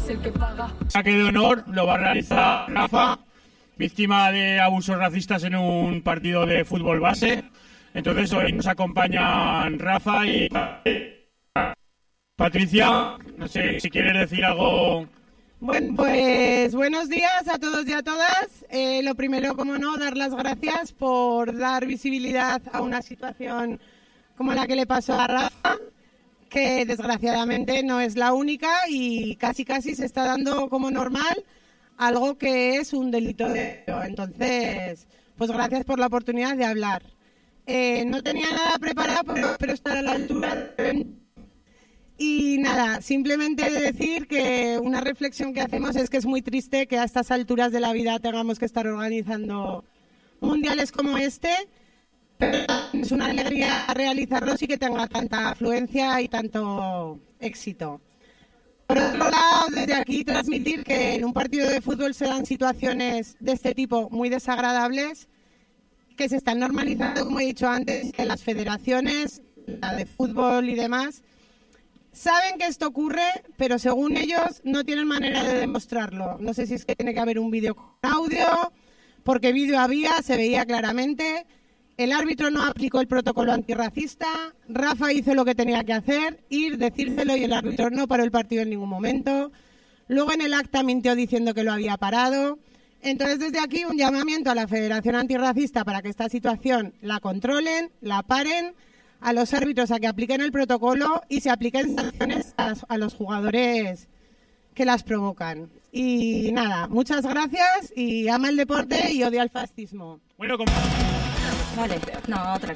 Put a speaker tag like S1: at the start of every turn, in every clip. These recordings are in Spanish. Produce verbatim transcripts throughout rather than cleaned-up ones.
S1: es el que paga.
S2: Saque de honor lo va a realizar Rafa, víctima de abusos racistas en un partido de fútbol base. Entonces hoy nos acompañan Rafa y Patricia. No sé si quieres decir algo.
S3: Bueno, pues buenos días a todos y a todas. Eh, lo primero, como no, dar las gracias por dar visibilidad a una situación como la que le pasó a Rafa, que desgraciadamente no es la única y casi casi se está dando como normal algo que es un delito de odio. Entonces, pues gracias por la oportunidad de hablar. Eh, no tenía nada preparado, pero espero estar a la altura. Y nada, simplemente decir que una reflexión que hacemos es que es muy triste que a estas alturas de la vida tengamos que estar organizando mundiales como este, pero es una alegría realizarlos y que tenga tanta afluencia y tanto éxito. Por otro lado, desde aquí transmitir que en un partido de fútbol se dan situaciones de este tipo muy desagradables, que se están normalizando, como he dicho antes, que las federaciones, la de fútbol y demás, saben que esto ocurre, pero según ellos no tienen manera de demostrarlo. No sé si es que tiene que haber un vídeo con audio, porque vídeo había, se veía claramente. El árbitro no aplicó el protocolo antirracista, Rafa hizo lo que tenía que hacer, ir, decírselo, y el árbitro no paró el partido en ningún momento. Luego en el acta mintió diciendo que lo había parado. Entonces desde aquí un llamamiento a la Federación Antirracista para que esta situación la controlen, la paren, a los árbitros a que apliquen el protocolo y se apliquen sanciones a, a los jugadores que las provocan. Y nada, muchas gracias y ama el deporte y odia el fascismo.
S2: Bueno, como...
S4: Vale, no, otra.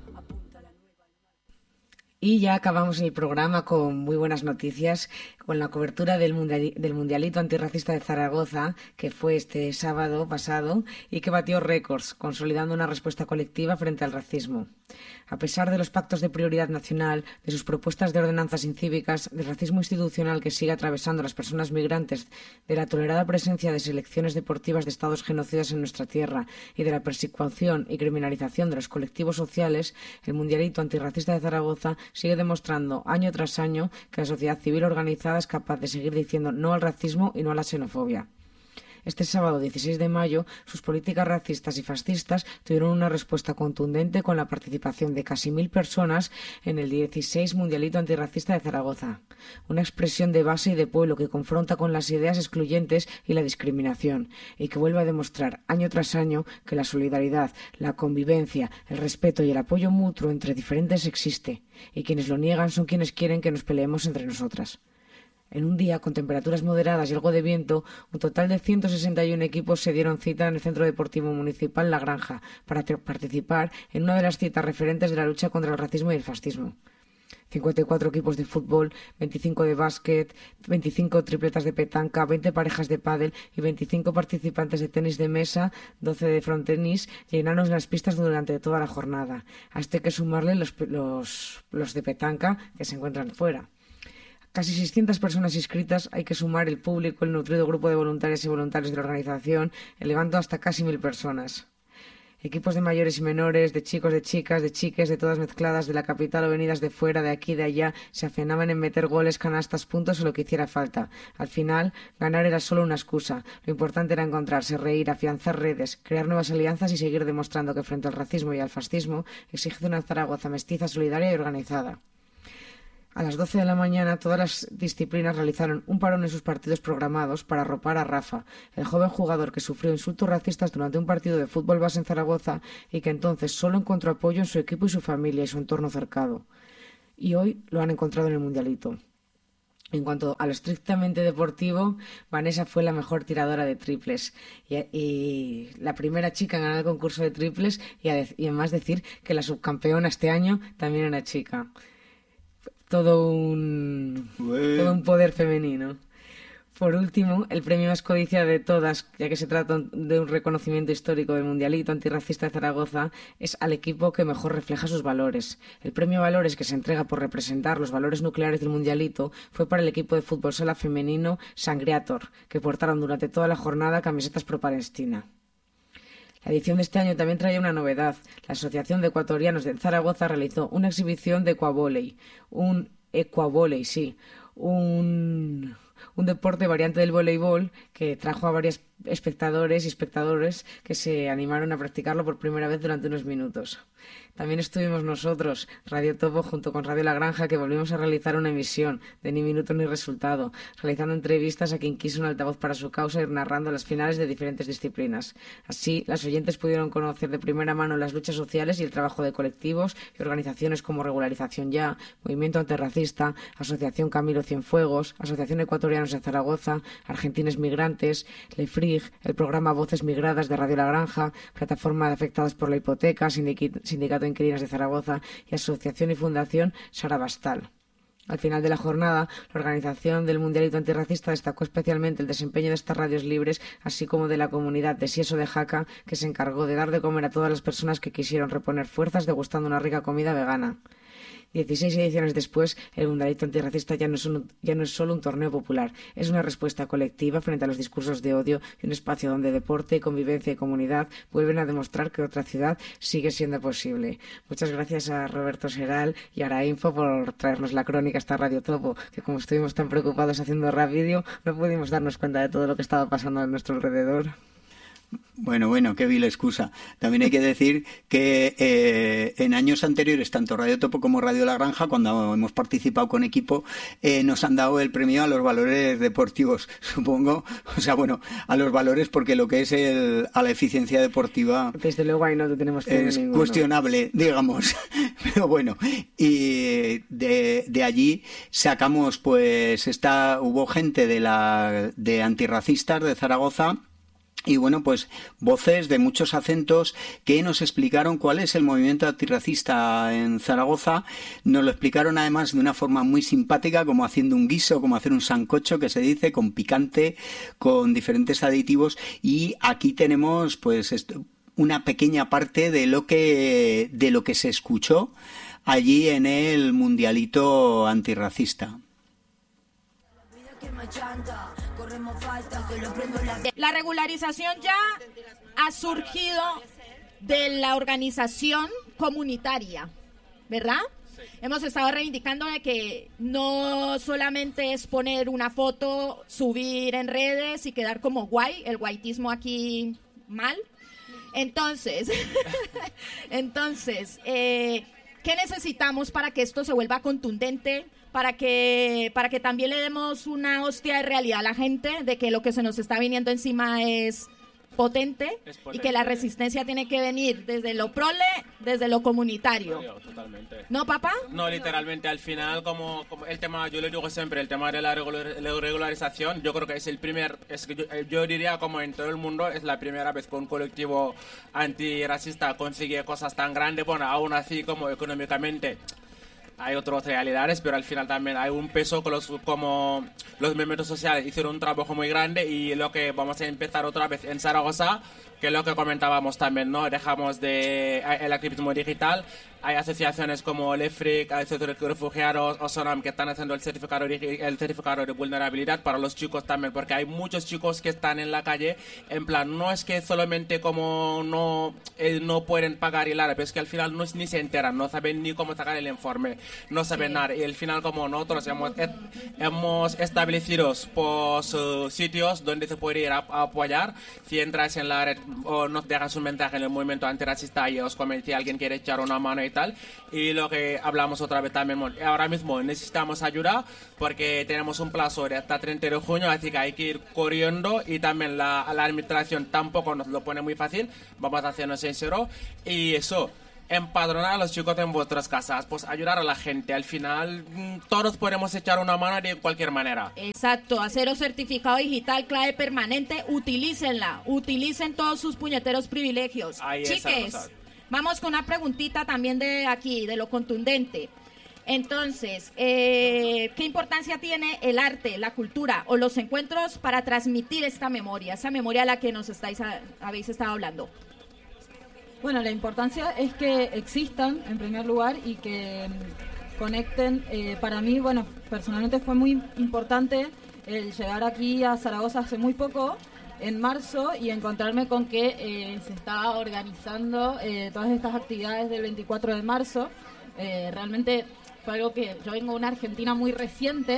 S4: Y ya acabamos el programa con muy buenas noticias, con la cobertura del, mundiali del Mundialito Antirracista de Zaragoza, que fue este sábado pasado y que batió récords, consolidando una respuesta colectiva frente al racismo. A pesar de los pactos de prioridad nacional, de sus propuestas de ordenanzas incívicas, del racismo institucional que sigue atravesando a las personas migrantes, de la tolerada presencia de selecciones deportivas de estados genocidas en nuestra tierra y de la persecución y criminalización de los colectivos sociales, el Mundialito Antirracista de Zaragoza sigue demostrando año tras año que la sociedad civil organizada es capaz de seguir diciendo no al racismo y no a la xenofobia. Este sábado dieciséis de mayo, sus políticas racistas y fascistas tuvieron una respuesta contundente con la participación de casi mil personas en el dieciséis Mundialito Antirracista de Zaragoza. Una expresión de base y de pueblo que confronta con las ideas excluyentes y la discriminación, y que vuelve a demostrar año tras año que la solidaridad, la convivencia, el respeto y el apoyo mutuo entre diferentes existe, y quienes lo niegan son quienes quieren que nos peleemos entre nosotras. En un día con temperaturas moderadas y algo de viento, un total de ciento sesenta y uno equipos se dieron cita en el Centro Deportivo Municipal La Granja para participar en una de las citas referentes de la lucha contra el racismo y el fascismo. cincuenta y cuatro equipos de fútbol, veinticinco de básquet, veinticinco tripletas de petanca, veinte parejas de pádel y veinticinco participantes de tenis de mesa, doce de frontenis, llenaron las pistas durante toda la jornada. A esto hay que sumarle los, los, los de petanca que se encuentran fuera. Casi seiscientas personas inscritas, hay que sumar el público, el nutrido grupo de voluntarias y voluntarios de la organización, elevando hasta casi mil personas. Equipos de mayores y menores, de chicos, de chicas, de chiques, de todas mezcladas, de la capital o venidas de fuera, de aquí, de allá, se afenaban en meter goles, canastas, puntos o lo que hiciera falta. Al final, ganar era solo una excusa. Lo importante era encontrarse, reír, afianzar redes, crear nuevas alianzas y seguir demostrando que frente al racismo y al fascismo exige una Zaragoza mestiza, solidaria y organizada. A las doce de la mañana, todas las disciplinas realizaron un parón en sus partidos programados para arropar a Rafa, el joven jugador que sufrió insultos racistas durante un partido de fútbol base en Zaragoza y que entonces solo encontró apoyo en su equipo y su familia y su entorno cercano. Y hoy lo han encontrado en el Mundialito. En cuanto a lo estrictamente deportivo, Vanessa fue la mejor tiradora de triples y, y la primera chica en ganar el concurso de triples y, a, y además decir que la subcampeona este año también era chica. Todo un, todo un poder femenino. Por último, el premio más codiciado de todas, ya que se trata de un reconocimiento histórico del Mundialito Antirracista de Zaragoza, es al equipo que mejor refleja sus valores. El premio Valores, que se entrega por representar los valores nucleares del Mundialito, fue para el equipo de fútbol sala femenino Sangriator, que portaron durante toda la jornada camisetas pro-Palestina. La edición de este año también traía una novedad. La Asociación de Ecuatorianos de Zaragoza realizó una exhibición de ecuavóley. Un ecuavóley, sí. Un, un deporte variante del voleibol que trajo a varios espectadores y espectadores que se animaron a practicarlo por primera vez durante unos minutos. También estuvimos nosotros, Radio Topo, junto con Radio La Granja, que volvimos a realizar una emisión de Ni Minuto Ni Resultado, realizando entrevistas a quien quiso un altavoz para su causa y narrando las finales de diferentes disciplinas. Así, las oyentes pudieron conocer de primera mano las luchas sociales y el trabajo de colectivos y organizaciones como Regularización Ya, Movimiento Antirracista, Asociación Camilo Cienfuegos, Asociación Ecuatorianos de Zaragoza, Argentines Migrantes, Le Frig, el programa Voces Migradas de Radio La Granja, Plataforma de Afectados por la Hipoteca, Sindicato de Inquilinas de Zaragoza y Asociación y Fundación Sara Bastal. Al final de la jornada, la organización del Mundialito Antirracista destacó especialmente el desempeño de estas radios libres, así como de la comunidad de Sieso de Jaca, que se encargó de dar de comer a todas las personas que quisieron reponer fuerzas degustando una rica comida vegana. dieciséis ediciones después, el Mundialito Antirracista ya no, es un, ya no es solo un torneo popular, es una respuesta colectiva frente a los discursos de odio y un espacio donde deporte, convivencia y comunidad vuelven a demostrar que otra ciudad sigue siendo posible. Muchas gracias a Roberto Seral y a Arainfo por traernos la crónica a esta Radio Topo, que como estuvimos tan preocupados haciendo rap vídeo, no pudimos darnos cuenta de todo lo que estaba pasando a nuestro alrededor.
S1: Bueno, bueno, qué vil excusa. También hay que decir que eh, en años anteriores, tanto Radio Topo como Radio La Granja, cuando hemos participado con equipo, eh, nos han dado el premio a los valores deportivos, supongo. O sea, bueno, a los valores, porque lo que es el, a la eficiencia deportiva...
S4: Desde luego ahí no tenemos que
S1: es ninguno. Cuestionable, digamos. Pero bueno, y de, de allí sacamos, pues, esta, hubo gente de, la, de antirracistas de Zaragoza. Y bueno, pues voces de muchos acentos que nos explicaron cuál es el movimiento antirracista en Zaragoza. Nos lo explicaron además de una forma muy simpática, como haciendo un guiso, como hacer un sancocho, que se dice, con picante, con diferentes aditivos. Y aquí tenemos pues esto, una pequeña parte de lo que de lo que se escuchó allí en el Mundialito Antirracista.
S5: La regularización ya ha surgido de la organización comunitaria, ¿verdad? Sí. Hemos estado reivindicando de que no solamente es poner una foto, subir en redes y quedar como guay, el guaitismo aquí mal. Entonces, entonces, eh, ¿qué necesitamos para que esto se vuelva contundente? Para que, para que también le demos una hostia de realidad a la gente de que lo que se nos está viniendo encima es potente, es potente y que la resistencia tiene que venir desde lo prole, desde lo comunitario.
S2: Totalmente.
S5: ¿No, papá?
S2: No, literalmente, al final, como, como el tema, yo le digo siempre, el tema de la regularización, yo creo que es el primer, es que yo, yo diría como en todo el mundo, es la primera vez que un colectivo antirracista consigue cosas tan grandes, bueno, aún así como económicamente... Hay otras realidades, pero al final también hay un peso con los, como los movimientos sociales hicieron un trabajo muy grande y lo que vamos a empezar otra vez en Zaragoza, que es lo que comentábamos también, ¿no? Dejamos de el activismo digital. Hay asociaciones como Lefric, hay refugiados o Sonam que están haciendo el certificado, el certificado de vulnerabilidad para los chicos también, porque hay muchos chicos que están en la calle, en plan, no es que solamente como no, eh, no pueden pagar el árabe, es que al final no, ni se enteran, no saben ni cómo sacar el informe, no saben sí. nada, y al final como nosotros hemos, hemos establecido pues, uh, sitios donde se puede ir a, a apoyar, si entras en la red o nos dejas un mensaje en el movimiento antirracista y os comenté si alguien quiere echar una mano y tal, y lo que hablamos otra vez también, ahora mismo necesitamos ayuda porque tenemos un plazo de hasta treinta de junio, así que hay que ir corriendo y también la, la administración tampoco nos lo pone muy fácil, vamos a hacernos sincero y eso, empadronar a los chicos en vuestras casas, pues ayudar a la gente, al final todos podemos echar una mano de cualquier manera.
S5: Exacto, haceros certificado digital, clave permanente, utilícenla, utilicen todos sus puñeteros privilegios.
S2: Ahí
S5: Chiques, vamos con una preguntita también de aquí, de lo contundente. Entonces, eh, ¿qué importancia tiene el arte, la cultura o los encuentros para transmitir esta memoria, esa memoria a la que nos estáis a, habéis estado hablando?
S6: Bueno, la importancia es que existan, en primer lugar, y que conecten. Eh, para mí, bueno, personalmente fue muy importante el llegar aquí a Zaragoza hace muy poco, en marzo, y encontrarme con que eh, se estaba organizando eh, todas estas actividades del veinticuatro de marzo. Eh, realmente fue algo que yo vengo de una Argentina muy reciente,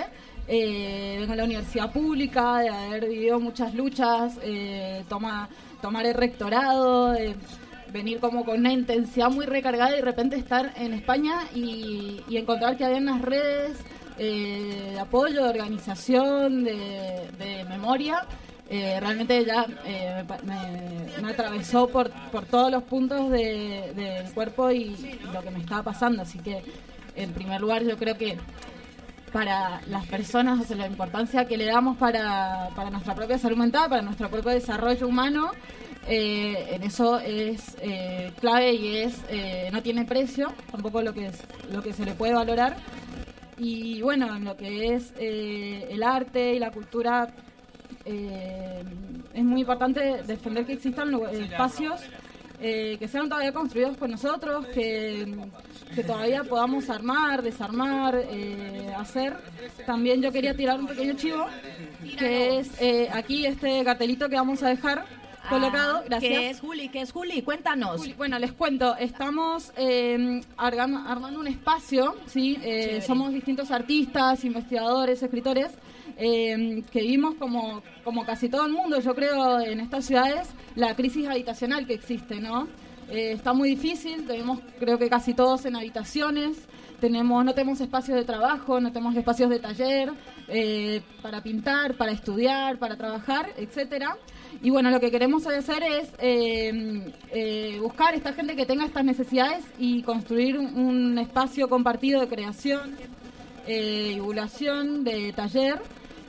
S6: eh, vengo de la universidad pública, de haber vivido muchas luchas, eh, toma, tomar el rectorado, eh, venir como con una intensidad muy recargada y de repente estar en España y, y encontrar que había unas redes eh, de apoyo, de organización, de, de memoria. Eh, realmente ya eh, me, me atravesó por, por todos los puntos de, del cuerpo y lo que me estaba pasando. Así que, en primer lugar, yo creo que para las personas, o sea, la importancia que le damos para, para nuestra propia salud mental, para nuestro propio desarrollo humano, eh, en eso es eh, clave y es eh, no tiene precio, tampoco lo que es lo que se le puede valorar. Y bueno, en lo que es eh, el arte y la cultura, Eh, es muy importante defender que existan espacios eh, que sean todavía construidos por nosotros, que, que todavía podamos armar, desarmar, eh, hacer. También yo quería tirar un pequeño chivo, que es eh, aquí este cartelito que vamos a dejar colocado. Gracias.
S5: ¿Qué es, Juli? ¿Qué es, Juli? Cuéntanos.
S6: Juli, bueno, les cuento, estamos eh, argando, armando un espacio, ¿sí? Eh, somos distintos artistas, investigadores, escritores, Eh, que vimos como, como casi todo el mundo, yo creo, en estas ciudades, la crisis habitacional que existe, ¿no? Eh, está muy difícil, tenemos, creo que casi todos en habitaciones, tenemos, no tenemos espacios de trabajo, no tenemos espacios de taller, eh, para pintar, para estudiar, para trabajar, etcétera. Y bueno, lo que queremos hacer es eh, eh, buscar esta gente que tenga estas necesidades y construir un, un espacio compartido de creación, eh, divulgación, de taller.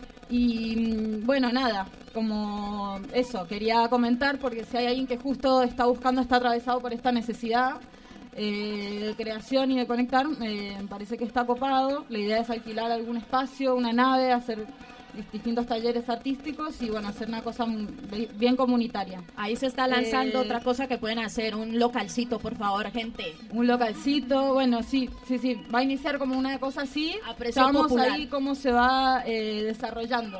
S6: Y bueno, nada, como eso, quería comentar porque si hay alguien que justo está buscando, está atravesado por esta necesidad eh, de creación y de conectar, eh, me parece que está copado. La idea es alquilar algún espacio, una nave, hacer distintos talleres artísticos y bueno, hacer una cosa bien comunitaria.
S5: Ahí se está lanzando
S6: eh,
S5: otra cosa que pueden hacer, un localcito, por favor, gente.
S6: Un localcito, bueno, sí, sí, sí, va a iniciar como una cosa así,
S5: a precio
S6: vamos
S5: popular.
S6: ahí cómo se va eh, desarrollando.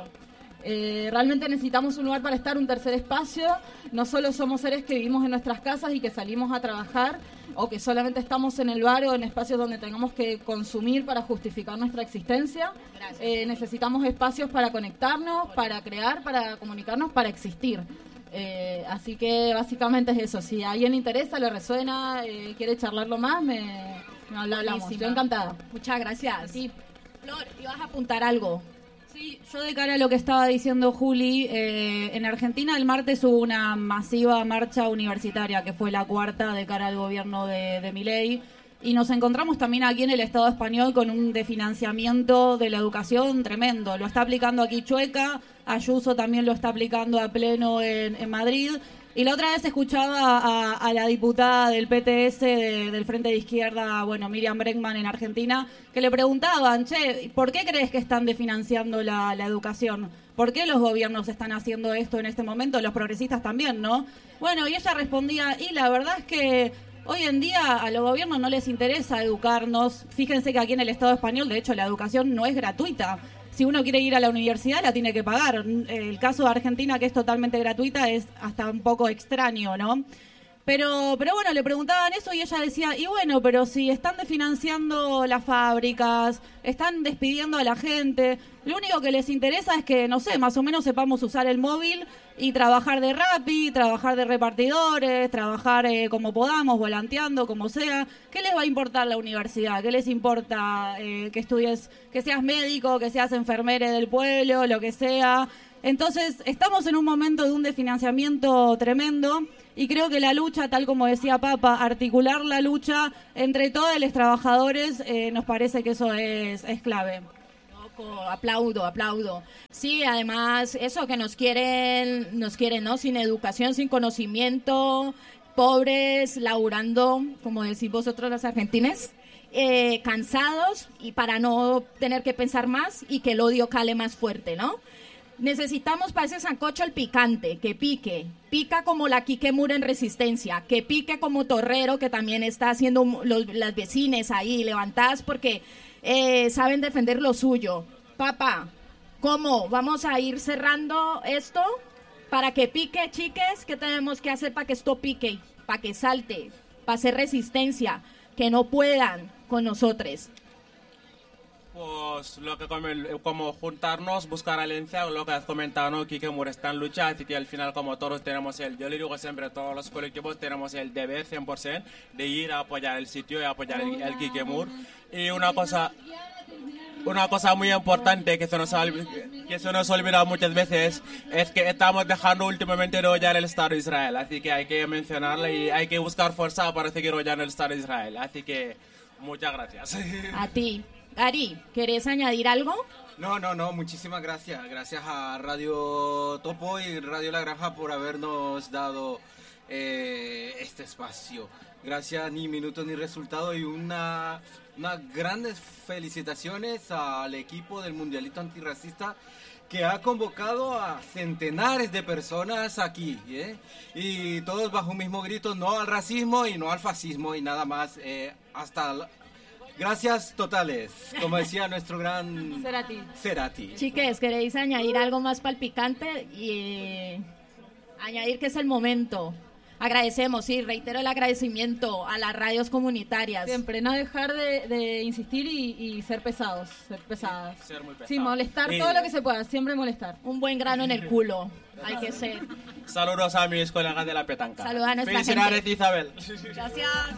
S6: Eh, realmente necesitamos un lugar para estar, un tercer espacio. No solo somos seres que vivimos en nuestras casas y que salimos a trabajar, o que solamente estamos en el bar o en espacios donde tengamos que consumir para justificar nuestra existencia. Eh, necesitamos espacios para conectarnos, para crear, para comunicarnos, para existir. Eh, así que básicamente es eso. Si a alguien le interesa, le resuena, eh, quiere charlarlo más, me, me hablamos. Yo encantada.
S5: Muchas gracias. Sí. Flor, ibas a apuntar algo.
S7: Sí, yo de cara a lo que estaba diciendo Juli, eh, en Argentina el martes hubo una masiva marcha universitaria, que fue la cuarta de cara al gobierno de, de Milei, y nos encontramos también aquí en el Estado español con un desfinanciamiento de la educación tremendo. Lo está aplicando aquí Chueca, Ayuso también lo está aplicando a pleno en, en Madrid. Y la otra vez escuchaba a, a la diputada del P T S, de, del Frente de Izquierda, bueno, Miriam Bregman en Argentina, que le preguntaban, che, ¿por qué crees que están desfinanciando la, la educación? ¿Por qué los gobiernos están haciendo esto en este momento? Los progresistas también, ¿no? Bueno, y ella respondía, y la verdad es que hoy en día a los gobiernos no les interesa educarnos. Fíjense que aquí en el Estado español, de hecho, la educación no es gratuita. Si uno quiere ir a la universidad, la tiene que pagar. El caso de Argentina, que es totalmente gratuita, es hasta un poco extraño, ¿no? Pero, pero bueno, le preguntaban eso y ella decía, y bueno, pero si están desfinanciando las fábricas, están despidiendo a la gente, lo único que les interesa es que, no sé, más o menos sepamos usar el móvil y trabajar de Rappi, trabajar de repartidores, trabajar eh, como podamos, volanteando, como sea. ¿Qué les va a importar la universidad? ¿Qué les importa eh, que estudies, que seas médico, que seas enfermero del pueblo, lo que sea? Entonces, estamos en un momento de un desfinanciamiento tremendo y creo que la lucha, tal como decía Papa, articular la lucha entre todos los trabajadores, eh, nos parece que eso es, es clave.
S5: Aplaudo, aplaudo. Sí, además, eso que nos quieren, nos quieren, ¿no? Sin educación, sin conocimiento, pobres, laburando, como decís vosotros los argentines, eh, cansados y para no tener que pensar más y que el odio cale más fuerte, ¿no? Necesitamos para ese sancocho el picante, que pique, pica como la Quique Mura en Resistencia, que pique como Torrero, que también está haciendo los, las vecines ahí levantadas porque eh, saben defender lo suyo. Papá, ¿cómo? Vamos a ir cerrando esto para que pique, chiques. ¿Qué tenemos que hacer para que esto pique? Para que salte, para hacer resistencia, que no puedan con nosotros.
S2: Pues lo que como, como juntarnos, buscar alianza, lo que has comentado, ¿no? Quique Mur está en lucha, así que al final como todos tenemos el, yo le digo siempre, todos los colectivos tenemos el deber cien por ciento de ir a apoyar el sitio y apoyar el, el Quique Mur. Y una cosa, una cosa muy importante que se nos ha, que se nos ha olvidado muchas veces es que estamos dejando últimamente de apoyar el Estado de Israel, así que hay que mencionarlo y hay que buscar fuerza para seguir apoyando el Estado de Israel, así que muchas gracias.
S5: A ti. Gary, ¿querés añadir algo?
S8: No, no, no, muchísimas gracias. Gracias a Radio Topo y Radio La Granja por habernos dado eh, este espacio. Gracias, ni minutos ni resultado, y una, unas grandes felicitaciones al equipo del Mundialito Antirracista que ha convocado a centenares de personas aquí, ¿eh? Y todos bajo un mismo grito, no al racismo y no al fascismo y nada más, eh, hasta... La... Gracias totales, como decía nuestro gran
S6: Cerati.
S8: Cerati.
S5: Chiques, ¿queréis añadir algo más palpicante? Y eh, añadir que es el momento. Agradecemos, sí, reitero el agradecimiento a las radios comunitarias.
S6: Siempre, no dejar de, de insistir y, y ser pesados, ser pesadas.
S2: Ser muy pesado.
S6: Sí, molestar
S2: Y-
S6: todo lo que se pueda, siempre molestar.
S5: Un buen grano en el culo, hay que ser.
S2: Saludos a mis colegas de la petanca.
S5: Saluda a nuestra
S2: Felicidades,
S5: gente.
S2: Isabel.
S5: Gracias.